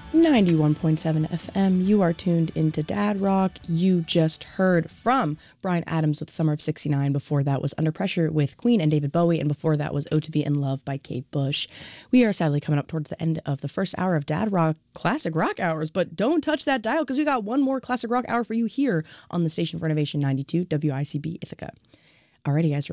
91.7 FM. You are tuned into Dad Rock. You just heard from Bryan Adams with Summer of 69. Before that was Under Pressure with Queen and David Bowie. And before that was Oh to Be in Love by Kate Bush. We are sadly coming up towards the end of the first hour of Dad Rock Classic Rock Hours. But don't touch that dial because we got one more Classic Rock Hour for you here on the station for Innovation 92 WICB Ithaca. Alrighty, guys,